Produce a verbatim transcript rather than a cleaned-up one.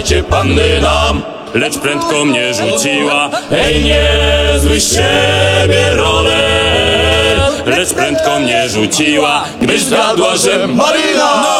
życie panny nam. Lecz prędko mnie rzuciła, ej, niezły z siebie rolę. Lecz prędko mnie rzuciła, gdyż zgadła, że Maryna